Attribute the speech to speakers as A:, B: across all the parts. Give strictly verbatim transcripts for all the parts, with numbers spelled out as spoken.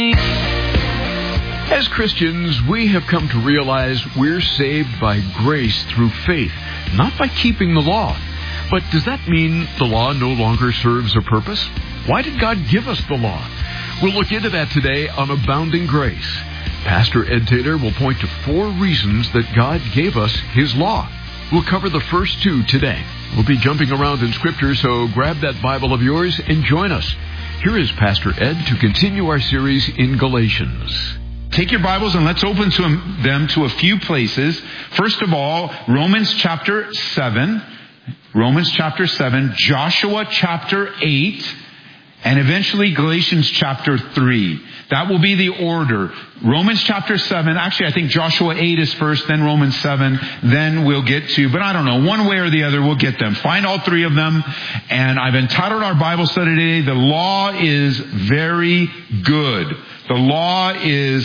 A: As Christians, we have come to realize we're saved by grace through faith, not by keeping the law. But does that mean the law no longer serves a purpose? Why did God give us the law? We'll look into that today on Abounding Grace. Pastor Ed Taylor will point to four reasons that God gave us His law. We'll cover the first two today. We'll be jumping around in Scripture, so grab that Bible of yours and join us. Here is Pastor Ed to continue our series in Galatians.
B: Take your Bibles and let's open to them to a few places. First of all, Romans chapter seven, Romans chapter seven, Joshua chapter eight, and eventually Galatians chapter three. That will be the order. Romans chapter seven, actually I think Joshua eight is first, then Romans seven, then we'll get to, but I don't know, one way or the other we'll get them. Find all three of them, and I've entitled our Bible study today, The Law is Very Good. The law is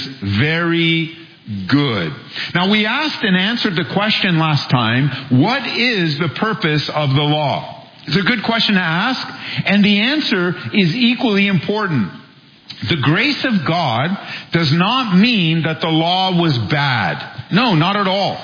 B: very good. Now we asked and answered the question last time, what is the purpose of the law? It's a good question to ask, and the answer is equally important. The grace of God does not mean that the law was bad. No, not at all.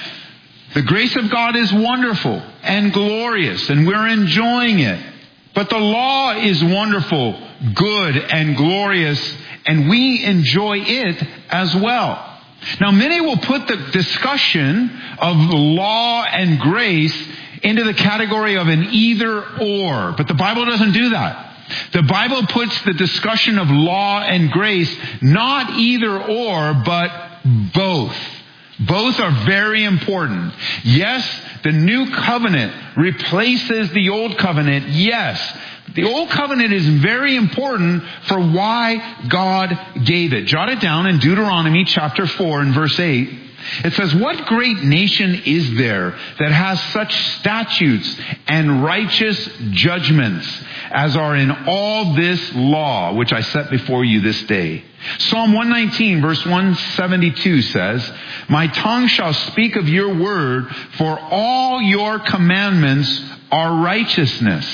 B: The grace of God is wonderful and glorious, and we're enjoying it. But the law is wonderful, good, and glorious, and we enjoy it as well. Now, many will put the discussion of law and grace into the category of an either or, but the Bible doesn't do that. The Bible puts the discussion of law and grace not either or, but both. Both are very important. Yes, the new covenant replaces the old covenant. Yes, the old covenant is very important for why God gave it. Jot it down in Deuteronomy chapter four and verse eight. It says, what great nation is there that has such statutes and righteous judgments as are in all this law which I set before you this day? Psalm one nineteen verse one seventy-two says, my tongue shall speak of your word, for all your commandments are righteousness.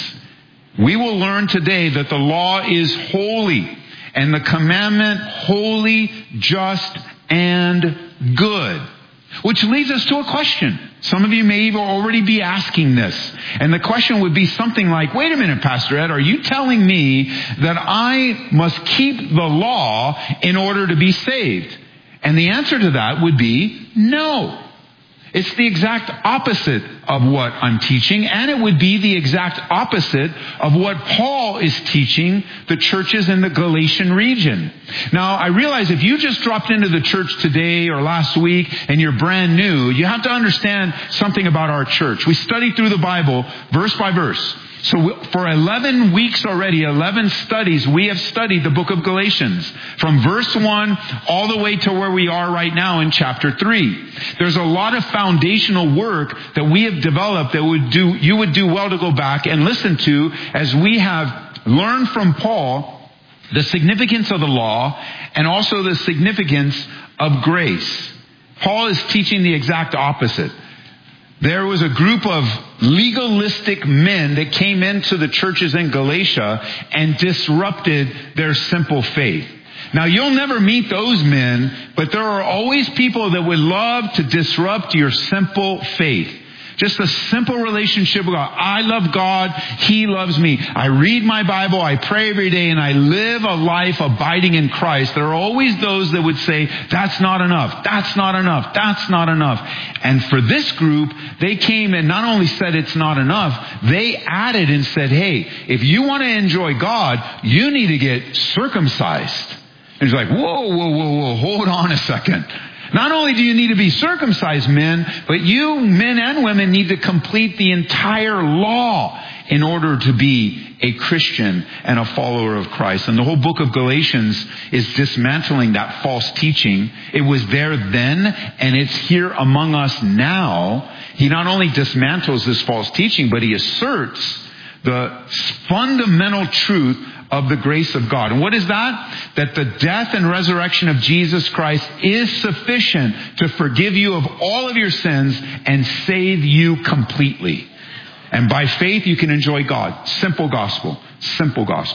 B: We will learn today that the law is holy, and the commandment holy, just, and good. Which leads us to a question. Some of you may even already be asking this. And the question would be something like, wait a minute, Pastor Ed, are you telling me that I must keep the law in order to be saved? And the answer to that would be no. It's the exact opposite of what I'm teaching, and it would be the exact opposite of what Paul is teaching the churches in the Galatian region. Now, I realize if you just dropped into the church today or last week and you're brand new, you have to understand something about our church. We study through the Bible verse by verse. So for eleven weeks already, eleven studies, we have studied the book of Galatians from verse one all the way to where we are right now in chapter three. There's a lot of foundational work that we have developed that would do, you would do well to go back and listen to as we have learned from Paul the significance of the law and also the significance of grace. Paul is teaching the exact opposite. There was a group of legalistic men that came into the churches in Galatia and disrupted their simple faith. Now, you'll never meet those men, but there are always people that would love to disrupt your simple faith. Just a simple relationship with God. I love God. He loves me. I read my Bible. I pray every day, and I live a life abiding in Christ. There are always those that would say, that's not enough. That's not enough. That's not enough. And for this group, they came and not only said it's not enough, they added and said, hey, if you want to enjoy God, you need to get circumcised. And he's like, whoa, whoa, whoa, whoa, hold on a second. Not only do you need to be circumcised, men, but you, men and women, need to complete the entire law in order to be a Christian and a follower of Christ. And the whole book of Galatians is dismantling that false teaching. It was there then, and it's here among us now. He not only dismantles this false teaching, but he asserts the fundamental truth of the grace of God. And what is that? That the death and resurrection of Jesus Christ is sufficient to forgive you of all of your sins and save you completely. And by faith you can enjoy God. Simple gospel. Simple gospel.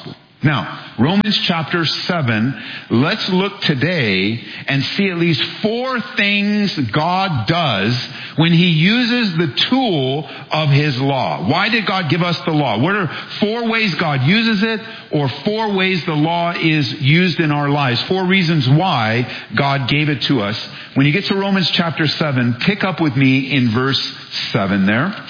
B: Now, Romans chapter seven, let's look today and see at least four things God does when He uses the tool of His law. Why did God give us the law? What are four ways God uses it, or four ways the law is used in our lives? Four reasons why God gave it to us. When you get to Romans chapter seven, pick up with me in verse seven there.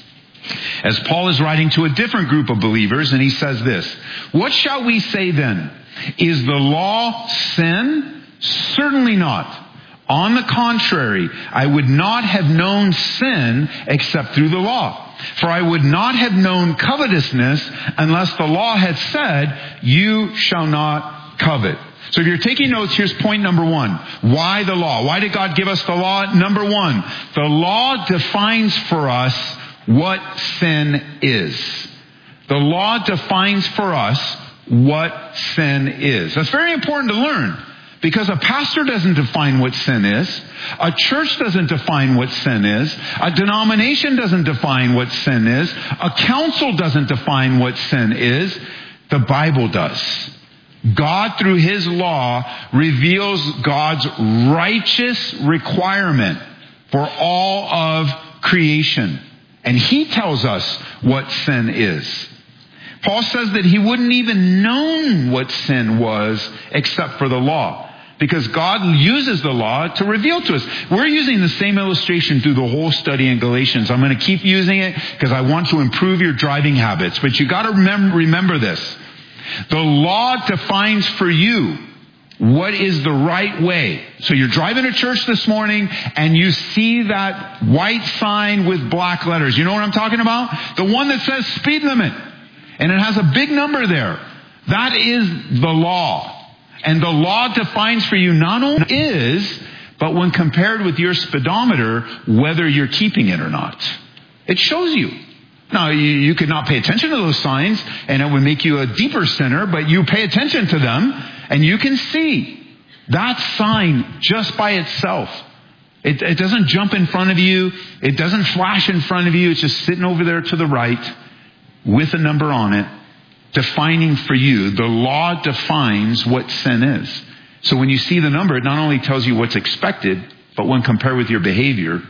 B: As Paul is writing to a different group of believers, and he says this, "What shall we say then? Is the law sin? Certainly not. On the contrary, I would not have known sin except through the law. For I would not have known covetousness unless the law had said, 'You shall not covet.'" So if you're taking notes, here's point number one. Why the law? Why did God give us the law? Number one, the law defines for us what sin is. The law defines for us what sin is. That's very important to learn, because a pastor doesn't define what sin is. A church doesn't define what sin is. A denomination doesn't define what sin is. A council doesn't define what sin is. The Bible does. God, through His law, reveals God's righteous requirement for all of creation. And He tells us what sin is. Paul says that he wouldn't even known what sin was except for the law, because God uses the law to reveal to us. We're using the same illustration through the whole study in Galatians. I'm going to keep using it because I want to improve your driving habits. But you got to remember, remember this. The law defines for you what is the right way. So you're driving to church this morning and you see that white sign with black letters. You know what I'm talking about? The one that says speed limit. And it has a big number there. That is the law. And the law defines for you not only is, but when compared with your speedometer, whether you're keeping it or not. It shows you. Now, you, you could not pay attention to those signs, and it would make you a deeper sinner, but you pay attention to them, and you can see that sign just by itself. It, it doesn't jump in front of you. It doesn't flash in front of you. It's just sitting over there to the right with a number on it, defining for you. The law defines what sin is. So when you see the number, it not only tells you what's expected, but when compared with your behavior,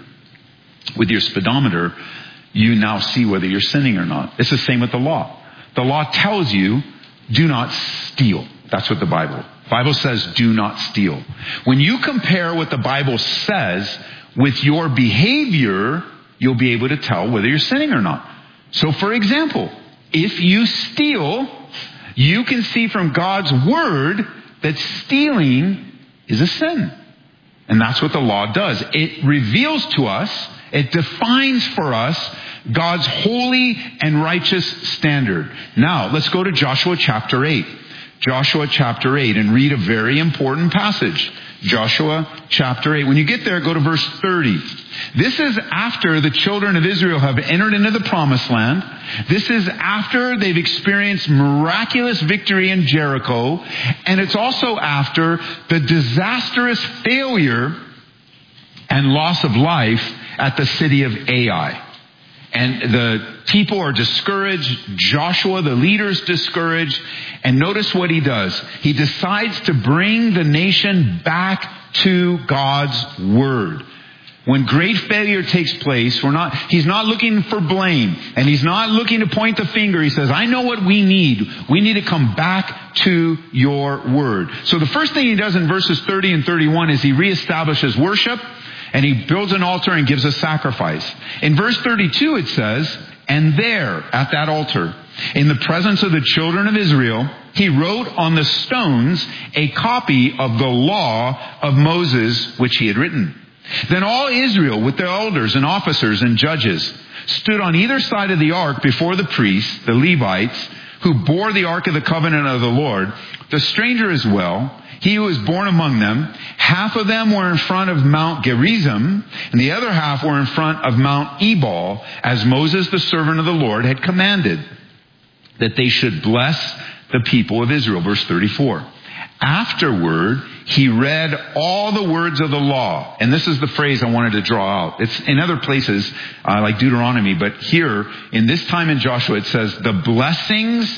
B: with your speedometer, you now see whether you're sinning or not. It's the same with the law. The law tells you, do not steal. That's what the Bible. The Bible says, do not steal. When you compare what the Bible says with your behavior, you'll be able to tell whether you're sinning or not. So for example, if you steal, you can see from God's word that stealing is a sin. And that's what the law does. It reveals to us, it defines for us God's holy and righteous standard. Now, let's go to Joshua chapter eight. Joshua chapter eight and read a very important passage. Joshua chapter eight. When you get there, go to verse thirty. This is after the children of Israel have entered into the promised land. This is after they've experienced miraculous victory in Jericho. And it's also after the disastrous failure and loss of life at the city of Ai. And the people are discouraged. Joshua, the leader's discouraged. And notice what he does. He decides to bring the nation back to God's word. When great failure takes place, we're not, he's not looking for blame. And he's not looking to point the finger. He says, I know what we need. We need to come back to your word. So the first thing he does in verses thirty and thirty-one is he reestablishes worship. And he builds an altar and gives a sacrifice. In verse thirty-two it says, and there, at that altar, in the presence of the children of Israel, he wrote on the stones a copy of the law of Moses, which he had written. Then all Israel, with their elders and officers and judges, stood on either side of the ark before the priests, the Levites, who bore the ark of the covenant of the Lord, the stranger as well, he who was born among them. Half of them were in front of Mount Gerizim, and the other half were in front of Mount Ebal, as Moses, the servant of the Lord, had commanded, that they should bless the people of Israel. Verse thirty-four. Afterward, he read all the words of the law. And this is the phrase I wanted to draw out. It's in other places, uh, like Deuteronomy, but here, in this time in Joshua, it says, the blessings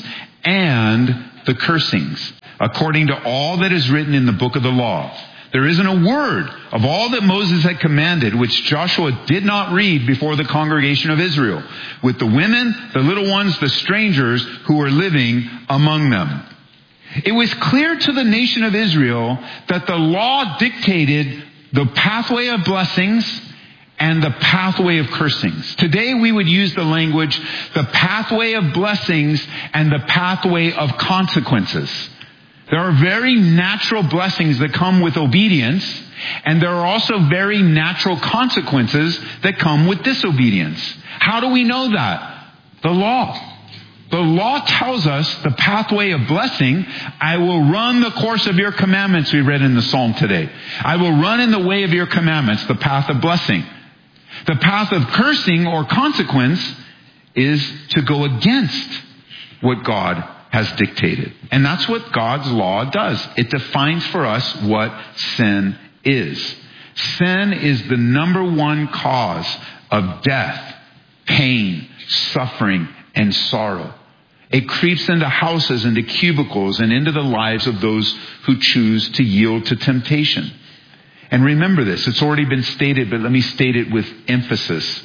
B: and the cursings, according to all that is written in the book of the law. There isn't a word of all that Moses had commanded which Joshua did not read before the congregation of Israel, with the women, the little ones, the strangers who were living among them. It was clear to the nation of Israel that the law dictated the pathway of blessings and the pathway of cursings. Today we would use the language, the pathway of blessings and the pathway of consequences. There are very natural blessings that come with obedience, and there are also very natural consequences that come with disobedience. How do we know that? The law. The law tells us the pathway of blessing. I will run the course of your commandments, we read in the Psalm today. I will run in the way of your commandments, the path of blessing. The path of cursing or consequence is to go against what God has dictated. And that's what God's law does. It defines for us what sin is. Sin is the number one cause of death, pain, suffering, and sorrow. It creeps into houses, into cubicles, and into the lives of those who choose to yield to temptation. And remember this, it's already been stated, but let me state it with emphasis.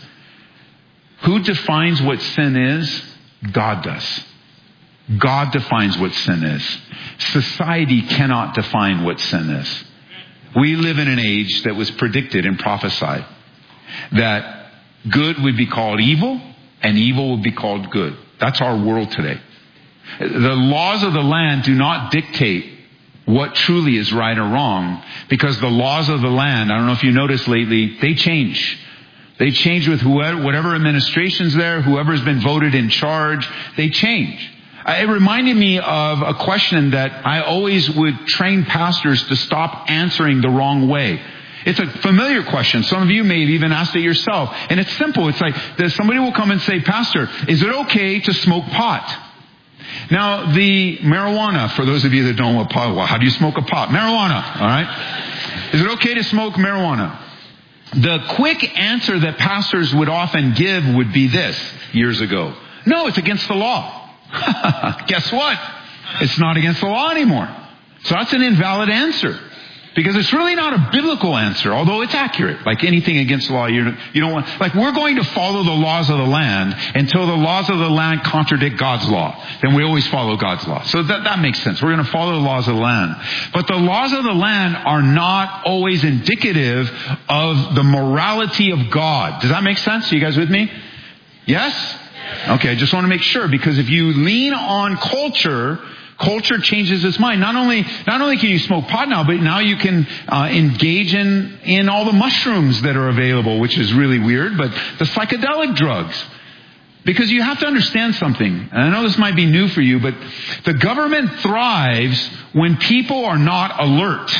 B: Who defines what sin is? God does. God defines what sin is. Society cannot define what sin is. We live in an age that was predicted and prophesied that good would be called evil and evil would be called good. That's our world today. The laws of the land do not dictate what truly is right or wrong, because the laws of the land, I don't know if you noticed lately, they change. They change with whoever, whatever administration's there, whoever's been voted in charge, they change. It reminded me of a question that I always would train pastors to stop answering the wrong way. It's a familiar question. Some of you may have even asked it yourself. And it's simple. It's like somebody will come and say, Pastor, is it okay to smoke pot? Now, the marijuana, for those of you that don't know what pot, well, how do you smoke a pot? Marijuana, all right? Is it okay to smoke marijuana? The quick answer that pastors would often give would be this years ago. No, it's against the law. Guess what? It's not against the law anymore. So that's an invalid answer. Because it's really not a biblical answer, although it's accurate. Like anything against the law, you you don't want, like we're going to follow the laws of the land until the laws of the land contradict God's law. Then we always follow God's law. So that, that makes sense. We're going to follow the laws of the land. But the laws of the land are not always indicative of the morality of God. Does that make sense? Are you guys with me? Yes? Okay, I just want to make sure, because if you lean on culture, culture changes its mind. Not only, not only can you smoke pot now, but now you can uh, engage in, in all the mushrooms that are available, which is really weird, but the psychedelic drugs. Because you have to understand something, and I know this might be new for you, but the government thrives when people are not alert.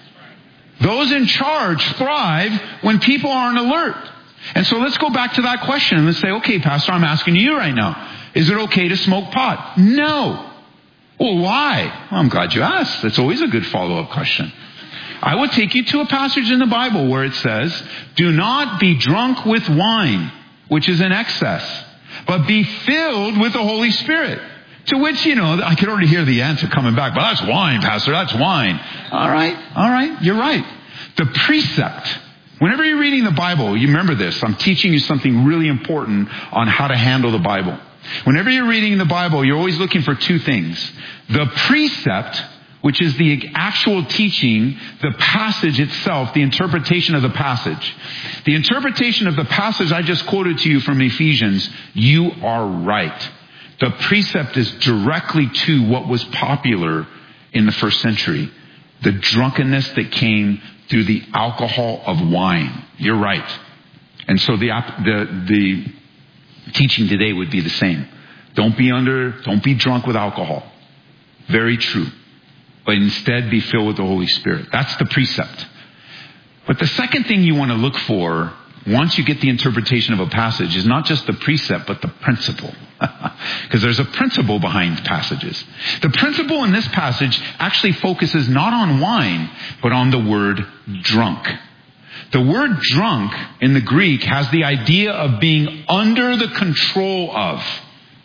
B: Those in charge thrive when people aren't alert. And so let's go back to that question and let's say, okay, Pastor, I'm asking you right now, is it okay to smoke pot? No. Well, why? Well, I'm glad you asked. That's always a good follow-up question. I would take you to a passage in the Bible where it says, do not be drunk with wine, which is in excess, but be filled with the Holy Spirit. To which, you know, I could already hear the answer coming back, but that's wine, Pastor, that's wine. All right, all right, you're right. The precept. Whenever you're reading the Bible, you remember this. I'm teaching you something really important on how to handle the Bible. Whenever you're reading the Bible, you're always looking for two things. The precept, which is the actual teaching, the passage itself, the interpretation of the passage. The interpretation of the passage I just quoted to you from Ephesians, you are right. The precept is directly to what was popular in the first century. The drunkenness that came through the alcohol of wine. You're right. And so the, the, the teaching today would be the same. Don't be under, don't be drunk with alcohol. Very true. But instead be filled with the Holy Spirit. That's the precept. But the second thing you want to look for, once you get the interpretation of a passage, is not just the precept, but the principle. Because there's a principle behind passages. The principle in this passage actually focuses not on wine, but on the word drunk. The word drunk in the Greek has the idea of being under the control of.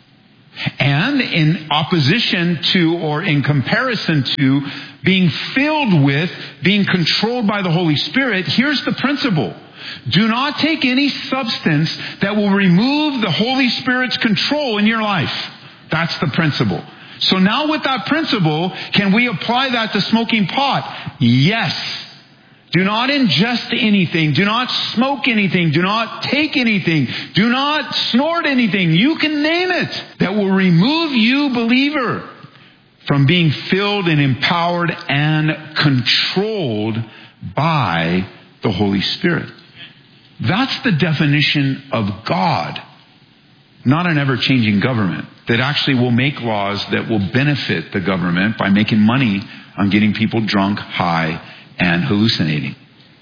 B: And in opposition to, or in comparison to, being filled with, being controlled by the Holy Spirit, here's the principle. Do not take any substance that will remove the Holy Spirit's control in your life. That's the principle. So now with that principle, can we apply that to smoking pot? Yes. Do not ingest anything. Do not smoke anything. Do not take anything. Do not snort anything. You can name it. That will remove you, believer, from being filled and empowered and controlled by the Holy Spirit. That's the definition of God. Not an ever-changing government that actually will make laws that will benefit the government by making money on getting people drunk, high, and hallucinating.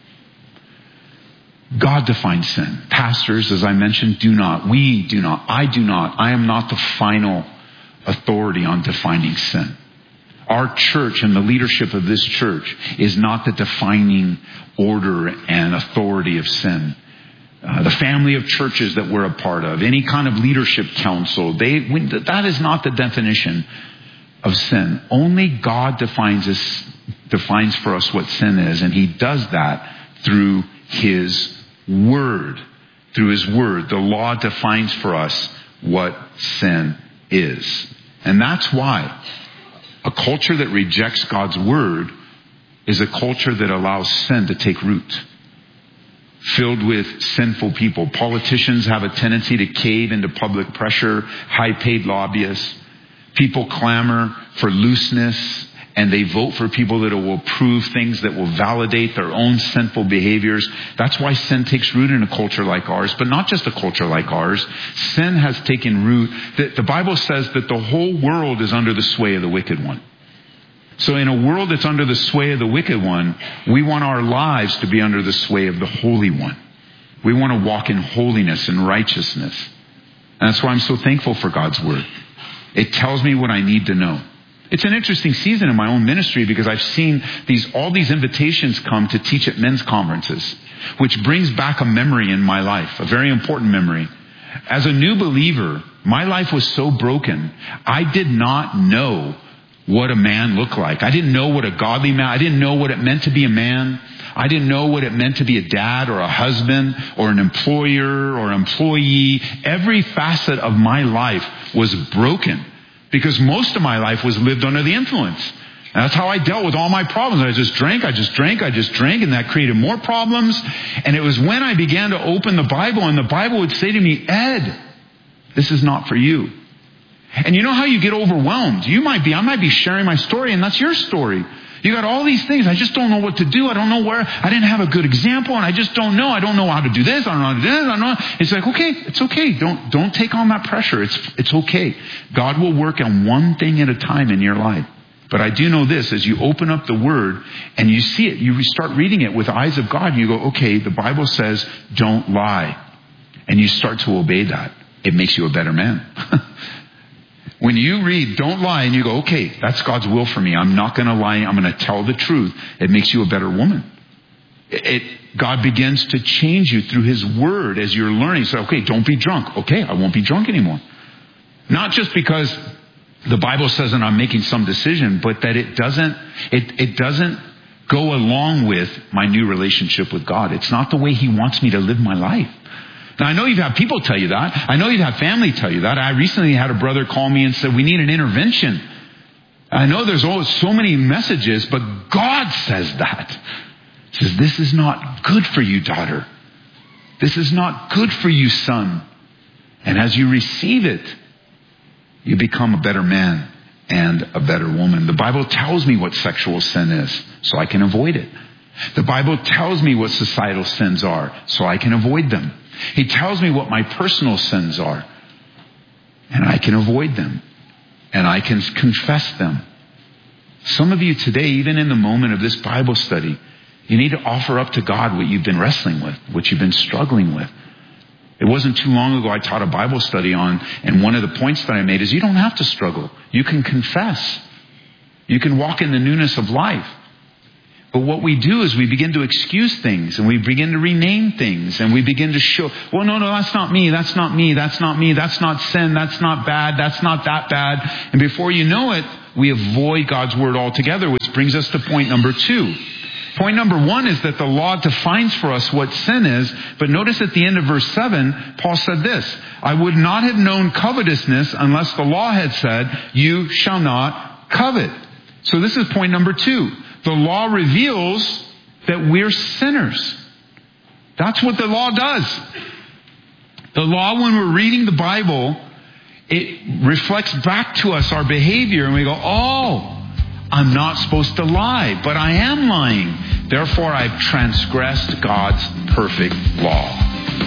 B: God defines sin. Pastors, as I mentioned, do not. We do not. I do not. I am not the final authority on defining sin. Our church and the leadership of this church is not the defining order and authority of sin. Uh, the family of churches that we're a part of, any kind of leadership council, they we, that is not the definition of sin. Only God defines us, defines for us what sin is, and He does that through His Word. Through His Word, the law defines for us what sin is, and that's why a culture that rejects God's Word is a culture that allows sin to take root. Filled with sinful people. Politicians have a tendency to cave into public pressure, high-paid lobbyists. People clamor for looseness, and they vote for people that will approve things that will validate their own sinful behaviors. That's why sin takes root in a culture like ours, but not just a culture like ours. Sin has taken root. The, the Bible says that the whole world is under the sway of the wicked one. So in a world that's under the sway of the wicked one, we want our lives to be under the sway of the Holy One. We want to walk in holiness and righteousness. And that's why I'm so thankful for God's Word. It tells me what I need to know. It's an interesting season in my own ministry because I've seen these all these invitations come to teach at men's conferences, which brings back a memory in my life, a very important memory. As a new believer, my life was so broken, I did not know what a man looked like. I didn't know what a godly man, I didn't know what it meant to be a man. I didn't know what it meant to be a dad or a husband or an employer or employee. Every facet of my life was broken because most of my life was lived under the influence. And that's how I dealt with all my problems. I just drank, I just drank, I just drank, and that created more problems. And it was when I began to open the Bible, and the Bible would say to me, Ed, this is not for you. And you know how you get overwhelmed? You might be, I might be sharing my story, and that's your story. You got all these things. I just don't know what to do. I don't know where. I didn't have a good example, and I just don't know. I don't know how to do this. I don't know how to do this. I don't know. It's like, okay, it's okay. Don't don't take on that pressure. It's it's okay. God will work on one thing at a time in your life. But I do know this: as you open up the Word and you see it, you start reading it with eyes of God, and you go, okay, the Bible says, don't lie, and you start to obey that. It makes you a better man. When you read, don't lie, and you go, okay, that's God's will for me. I'm not going to lie. I'm going to tell the truth. It makes you a better woman. It, it, God begins to change you through His Word as you're learning. So, okay, don't be drunk. Okay, I won't be drunk anymore. Not just because the Bible says that I'm making some decision, but that it doesn't, it, it doesn't go along with my new relationship with God. It's not the way He wants me to live my life. Now, I know you've had people tell you that. I know you've had family tell you that. I recently had a brother call me and said, we need an intervention. I know there's always so many messages, but God says that. He says, this is not good for you, daughter. This is not good for you, son. And as you receive it, you become a better man and a better woman. The Bible tells me what sexual sin is, so I can avoid it. The Bible tells me what societal sins are, so I can avoid them. He tells me what my personal sins are, and I can avoid them, and I can confess them. Some of you today, even in the moment of this Bible study, you need to offer up to God what you've been wrestling with, what you've been struggling with. It wasn't too long ago I taught a Bible study on, and one of the points that I made is you don't have to struggle. You can confess. You can walk in the newness of life. But what we do is we begin to excuse things, and we begin to rename things, and we begin to show, well, no, no, that's not me, that's not me, that's not me, that's not sin, that's not bad, that's not that bad. And before you know it, we avoid God's word altogether, which brings us to point number two. Point number one is that the law defines for us what sin is, but notice at the end of verse seven, Paul said this, I would not have known covetousness unless the law had said, you shall not covet. So this is point number two. The law reveals that we're sinners. That's what the law does. The law, when we're reading the Bible, it reflects back to us our behavior, and we go, oh, I'm not supposed to lie, but I am lying. Therefore, I've transgressed God's perfect law.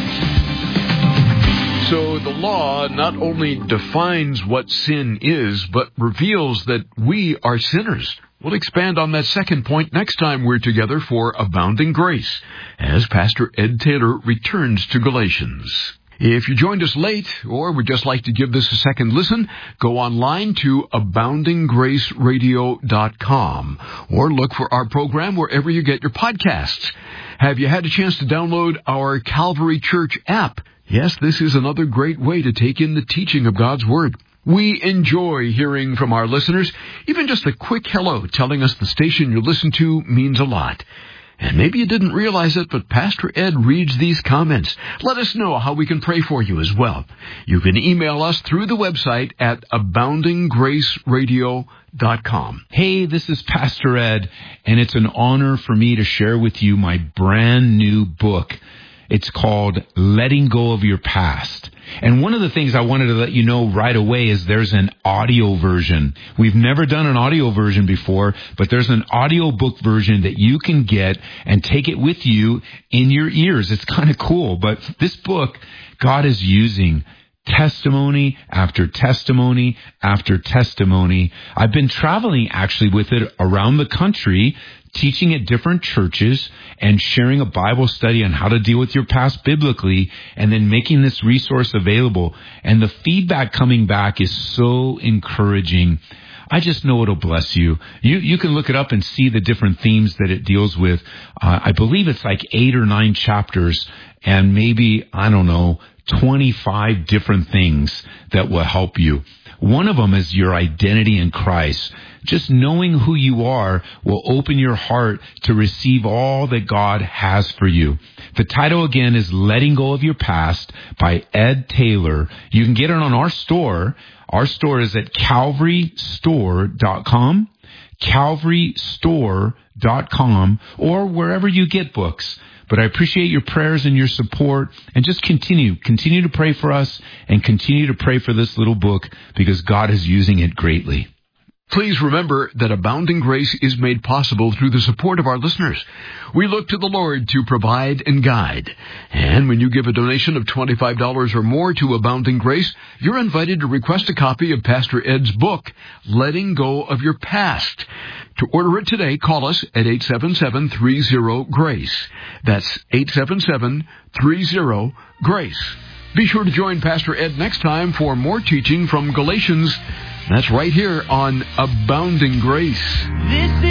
A: So the law not only defines what sin is, but reveals that we are sinners. We'll expand on that second point next time we're together for Abounding Grace, as Pastor Ed Taylor returns to Galatians. If you joined us late, or would just like to give this a second listen, go online to abounding grace radio dot com, or look for our program wherever you get your podcasts. Have you had a chance to download our Calvary Church app? Yes, this is another great way to take in the teaching of God's Word. We enjoy hearing from our listeners. Even just a quick hello telling us the station you listen to means a lot. And maybe you didn't realize it, but Pastor Ed reads these comments. Let us know how we can pray for you as well. You can email us through the website at abounding grace radio dot com.
B: Hey, this is Pastor Ed, and it's an honor for me to share with you my brand new book. It's called Letting Go of Your Past. And one of the things I wanted to let you know right away is there's an audio version. We've never done an audio version before, but there's an audio book version that you can get and take it with you in your ears. It's kind of cool. But this book, God is using testimony after testimony after testimony. I've been traveling actually with it around the country, teaching at different churches and sharing a Bible study on how to deal with your past biblically, and then making this resource available. And the feedback coming back is so encouraging. I just know it'll bless you. You you can look it up and see the different themes that it deals with. Uh, I believe it's like eight or nine chapters, and maybe, I don't know, twenty-five different things that will help you. One of them is your identity in Christ. Just knowing who you are will open your heart to receive all that God has for you. The title again is Letting Go of Your Past by Ed Taylor. You can get it on our store. Our store is at calvary store dot com, calvary store dot com, or wherever you get books. But I appreciate your prayers and your support, and just continue, continue to pray for us and continue to pray for this little book, because God is using it greatly.
A: Please remember that Abounding Grace is made possible through the support of our listeners. We look to the Lord to provide and guide. And when you give a donation of twenty-five dollars or more to Abounding Grace, you're invited to request a copy of Pastor Ed's book, Letting Go of Your Past. To order it today, call us at eight seven seven, three zero, GRACE. That's eight seven seven, three zero, GRACE. Be sure to join Pastor Ed next time for more teaching from Galatians. That's right here on Abounding Grace. This